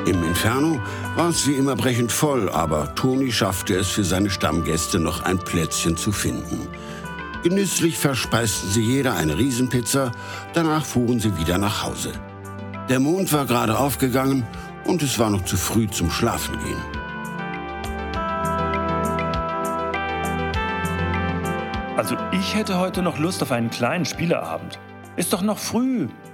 Im Inferno war es wie immer brechend voll, aber Toni schaffte es für seine Stammgäste noch ein Plätzchen zu finden. Genüsslich verspeisten sie jeder eine Riesenpizza, danach fuhren sie wieder nach Hause. Der Mond war gerade aufgegangen und es war noch zu früh zum Schlafengehen. Also ich hätte heute noch Lust auf einen kleinen Spieleabend. Ist doch noch früh.